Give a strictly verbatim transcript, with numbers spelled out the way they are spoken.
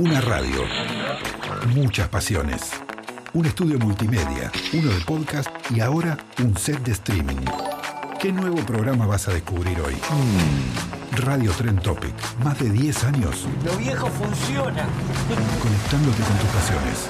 Una radio, muchas pasiones. Un estudio multimedia, uno de podcast y ahora un set de streaming. ¿Qué nuevo programa vas a descubrir hoy? Mm, Radio Trend Topic. Más de diez años. Lo viejo funciona. Conectándote con tus pasiones.